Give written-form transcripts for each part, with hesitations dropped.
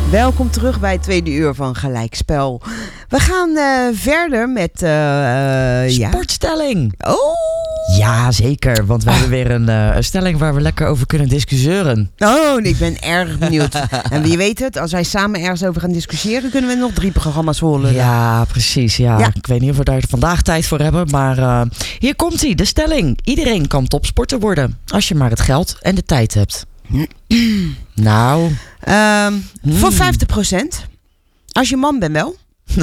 Welkom terug bij het tweede uur van Gelijkspel. We gaan verder met... Sportstelling. Ja. Oh! Ja, zeker. Want we hebben weer een stelling waar we lekker over kunnen discussiëren. Oh, ik ben erg benieuwd. En wie weet het, als wij samen ergens over gaan discussiëren, kunnen we nog 3 programma's volgen. Ja, precies. Ja. Ik weet niet of we daar vandaag tijd voor hebben. Maar hier komt ie, de stelling. Iedereen kan topsporter worden. Als je maar het geld en de tijd hebt. Nou. Voor 50%. Als je man bent wel.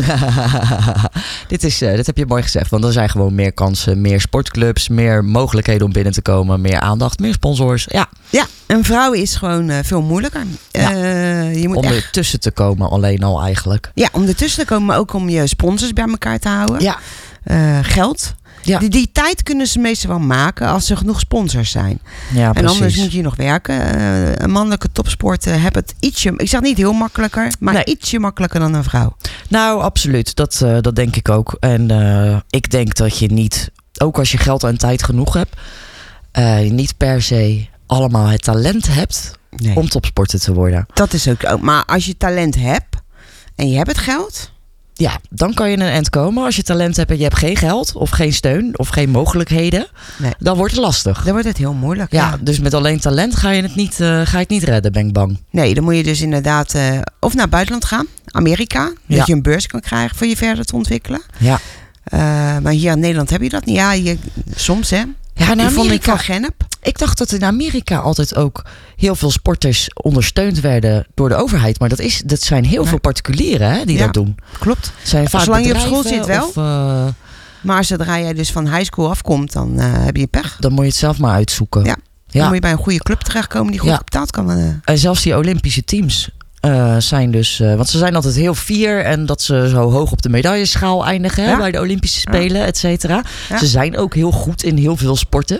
Dit heb je mooi gezegd. Want er zijn gewoon meer kansen, meer sportclubs, meer mogelijkheden om binnen te komen, meer aandacht, meer sponsors. Ja, een vrouw is gewoon veel moeilijker. Ja. Je moet om ertussen te komen alleen al eigenlijk. Ja, om ertussen te komen, maar ook om je sponsors bij elkaar te houden. Ja. Geld. Ja. Die tijd kunnen ze meestal wel maken als er genoeg sponsors zijn. Ja, en precies. anders moet je nog werken. Een mannelijke topsport heeft het ietsje, ik zeg niet heel makkelijker, maar ietsje makkelijker dan een vrouw. Nou, absoluut. Dat denk ik ook. En ik denk dat je niet, ook als je geld en tijd genoeg hebt, niet per se allemaal het talent hebt om topsporter te worden. Dat is ook. Maar als je talent hebt en je hebt het geld... Ja, dan kan je een eind komen. Als je talent hebt en je hebt geen geld of geen steun of geen mogelijkheden, dan wordt het lastig. Dan wordt het heel moeilijk. Ja, dus met alleen talent ga je het niet redden, ben ik bang. Nee, dan moet je dus inderdaad of naar het buitenland gaan, Amerika, dat je een beurs kan krijgen voor je verder te ontwikkelen. Ja. Maar hier in Nederland heb je dat niet. Ja, soms hè. Ja, in Amerika, Gennep. Ik dacht dat in Amerika altijd ook heel veel sporters ondersteund werden door de overheid. Maar dat zijn heel veel particulieren hè, die dat doen. Klopt. Zijn vaak zolang je op school zit wel. Maar zodra jij dus van high school afkomt, dan heb je pech. Dan moet je het zelf maar uitzoeken. Ja. Dan moet je bij een goede club terechtkomen die goed betaald kan. En zelfs die Olympische teams zijn dus... want ze zijn altijd heel fier en dat ze zo hoog op de medailleschaal eindigen bij de Olympische Spelen, et cetera. Ja. Ze zijn ook heel goed in heel veel sporten.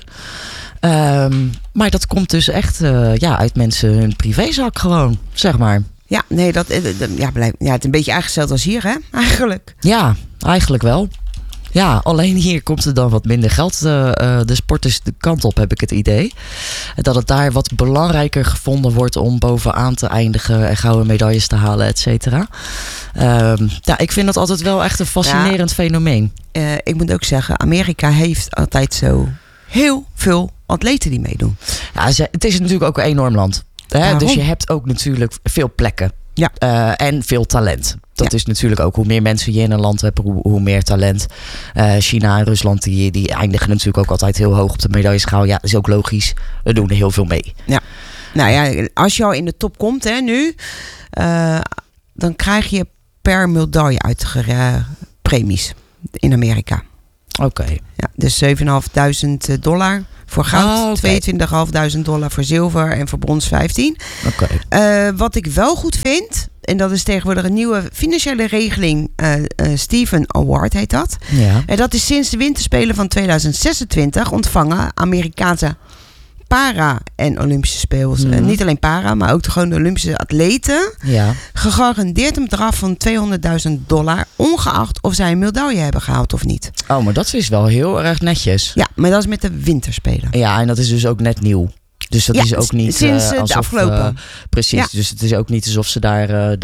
Maar dat komt dus echt uit mensen hun privézak gewoon, zeg maar. Ja, nee, het is een beetje eigenlijk als hier, hè? Eigenlijk. Ja, eigenlijk wel. Ja, alleen hier komt er dan wat minder geld de sporters de kant op, heb ik het idee. Dat het daar wat belangrijker gevonden wordt om bovenaan te eindigen en gouden medailles te halen, et cetera. Ik vind dat altijd wel echt een fascinerend fenomeen. Ik moet ook zeggen, Amerika heeft altijd zo heel veel atleten die meedoen. Ja, het is natuurlijk ook een enorm land. Hè? Dus je hebt ook natuurlijk veel plekken. Ja. En veel talent. Dat is natuurlijk ook hoe meer mensen je in een land hebt, hoe meer talent. China en Rusland die eindigen natuurlijk ook altijd heel hoog op de medailleschaal. Ja, dat is ook logisch. We doen er heel veel mee. Ja. Nou ja, als je al in de top komt hè, nu, dan krijg je per medaille premies in Amerika. Oké. Ja, dus $7.500 voor goud, $22.500 voor zilver en voor brons 15. Wat ik wel goed vind, en dat is tegenwoordig een nieuwe financiële regeling, Stephen Award heet dat. Ja. En dat is sinds de winterspelen van 2026 ontvangen Amerikaanse para- en Olympische Spelen. Niet alleen para, maar ook de Olympische atleten. Ja. Gegarandeerd een bedrag van $200.000, ongeacht of zij een medaille hebben gehaald of niet. Oh, maar dat is wel heel erg netjes. Ja, maar dat is met de winterspelen. Ja, en dat is dus ook net nieuw. Dus dat is ook niet sinds de afgelopen. Precies, ja. Dus het is ook niet alsof ze daar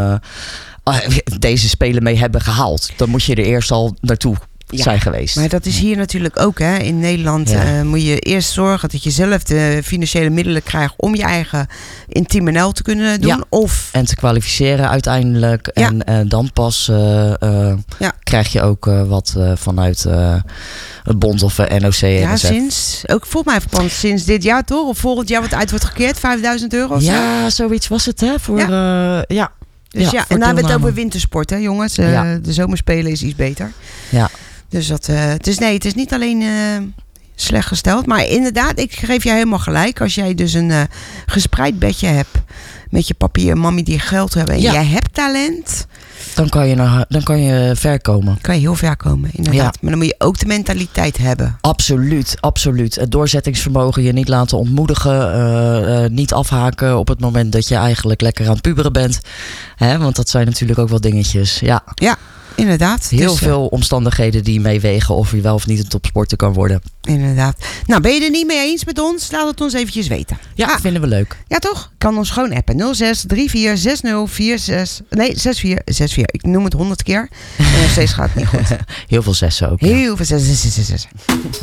deze spelen mee hebben gehaald. Dan moet je er eerst al naartoe zijn geweest. Maar dat is hier natuurlijk ook. Hè. In Nederland moet je eerst zorgen dat je zelf de financiële middelen krijgt om je eigen in Team NL te kunnen doen. Ja. En te kwalificeren uiteindelijk. Ja. En dan pas krijg je ook wat vanuit het bond of NOC. Ja, sinds dit jaar toch? Of volgend jaar wat uit wordt gekeerd? €5.000? Ja, zoiets was het hè. Voor, Dus en dan hebben we het over wintersport, hè jongens. De zomerspelen is iets beter. Ja. Dus het is niet alleen slecht gesteld. Maar inderdaad, ik geef je helemaal gelijk. Als jij dus een gespreid bedje hebt met je papier en mammy die geld hebben en jij hebt talent, dan kan je ver komen. Kan je heel ver komen, inderdaad. Ja. Maar dan moet je ook de mentaliteit hebben. Absoluut, absoluut. Het doorzettingsvermogen, je niet laten ontmoedigen, niet afhaken op het moment dat je eigenlijk lekker aan het puberen bent. Hè? Want dat zijn natuurlijk ook wel dingetjes. Ja. Inderdaad. Heel veel omstandigheden die meewegen of je wel of niet een topsporter kan worden. Inderdaad. Nou, ben je er niet mee eens met ons? Laat het ons eventjes weten. Ja, vinden we leuk. Ja, toch? Kan ons gewoon appen. 06 34 60 46. Nee, 6464. Ik noem het 100 keer. En nog steeds gaat het niet goed. Heel veel zessen ook. Heel veel 6.